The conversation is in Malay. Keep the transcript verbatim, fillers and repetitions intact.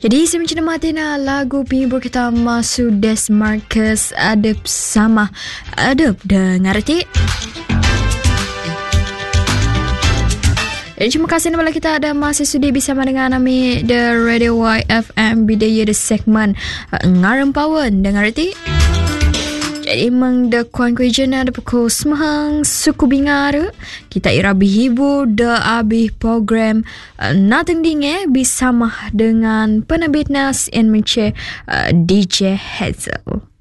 Jadi saya mencermati lagu penghibur kita Masudes Marcus Adab sama Adab dengar ti. Jadi terima kasih kepada kita ada masih sudi bersama dengan kami The Radio Y F M bidaya the segmen Ngarem Pawan dengar ti. Jadi memang the kuan kuijen ada pukul semang suku bingar kita ira berhibur the abih program uh, Nothing Dinge bersama dengan penerbit Nas and Menche uh, D J Hazel.